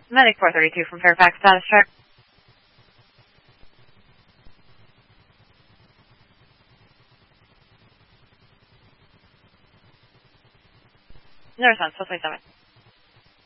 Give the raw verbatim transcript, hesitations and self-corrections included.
Medic four thirty-two from Fairfax, status check. No response, four twenty-seven.